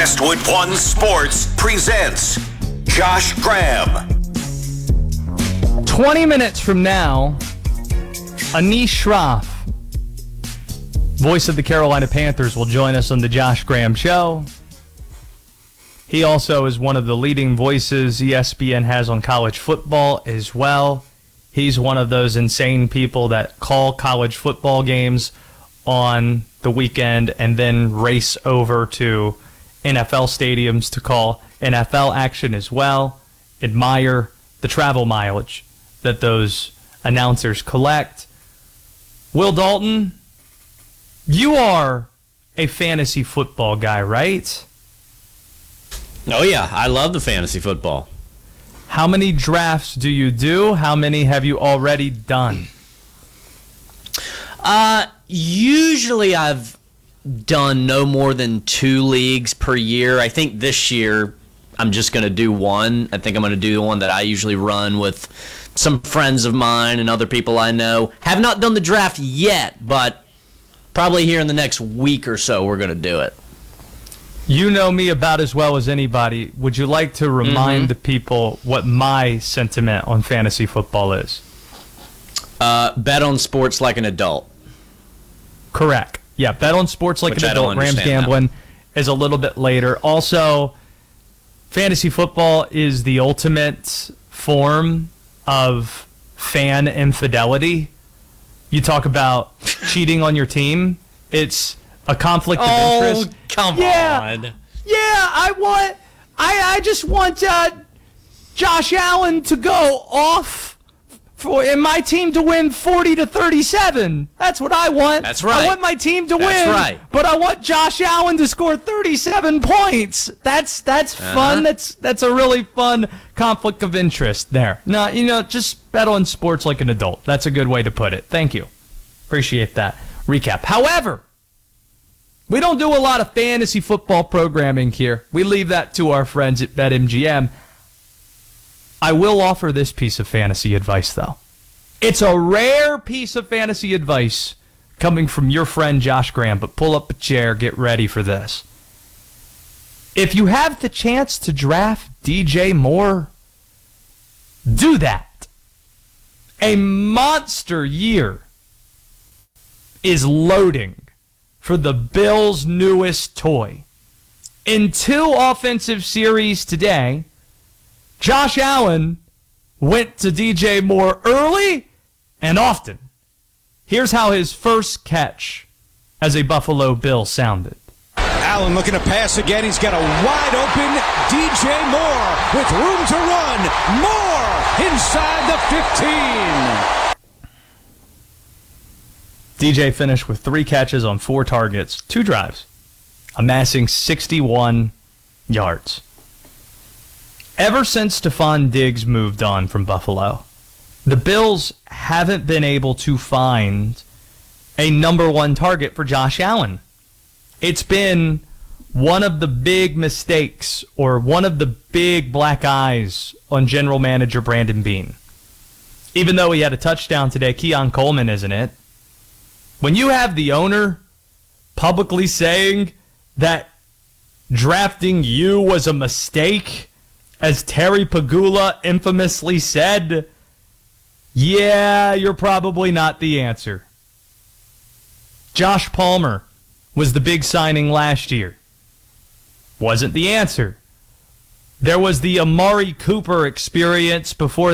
Westwood One Sports presents Josh Graham. 20 minutes from now, Anish Shroff, voice of the Carolina Panthers, will join us on the Josh Graham Show. He also is one of the leading voices ESPN has on college football as well. He's one of those insane people that call college football games on the weekend and then race over to NFL stadiums to call NFL action as well. Admire the travel mileage that those announcers collect. Will Dalton, you are a fantasy football guy, right? Oh, yeah. I love the fantasy football. How many drafts do you do? How many have you already done? Usually I've done no more than 2 leagues per year. I think this year I'm just going to do one. I think I'm going to do the one that I usually run with some friends of mine and other people I know. Have not done the draft yet, but probably here in the next week or so we're going to do it. You know me about as well as anybody. Would you like to remind the people what my sentiment on fantasy football is? Bet on sports like an adult. Correct. Yeah, bet on sports like Which an I don't adult. Rams understand gambling is a little bit later. Also, fantasy football is the ultimate form of fan infidelity. You talk about cheating on your team. It's a conflict of interest. Oh, come on. Yeah, I just want Josh Allen to go off and my team to win 40-37. That's what I want. That's right. I want my team to win. That's right. But I want Josh Allen to score 37 points. That's fun. That's a really fun conflict of interest there. No, just bet on sports like an adult. That's a good way to put it. Thank you. Appreciate that recap. However, we don't do a lot of fantasy football programming here. We leave that to our friends at BetMGM. I will offer this piece of fantasy advice, though. It's a rare piece of fantasy advice coming from your friend Josh Graham, but pull up a chair, get ready for this. If you have the chance to draft DJ Moore, do that. A monster year is loading for the Bills' newest toy. In 2 offensive series today, Josh Allen went to DJ Moore early and often. Here's how his first catch as a Buffalo Bill sounded. Allen looking to pass again. He's got a wide open DJ Moore with room to run. Moore inside the 15. DJ finished with 3 catches on 4 targets, 2 drives, amassing 61 yards. Ever since Stephon Diggs moved on from Buffalo, the Bills haven't been able to find a number 1 target for Josh Allen. It's been one of the big mistakes or one of the big black eyes on general manager Brandon Beane. Even though he had a touchdown today, Keon Coleman isn't it. When you have the owner publicly saying that drafting you was a mistake, as Terry Pagula infamously said, yeah, you're probably not the answer. Josh Palmer was the big signing last year. Wasn't the answer. There was the Amari Cooper experience before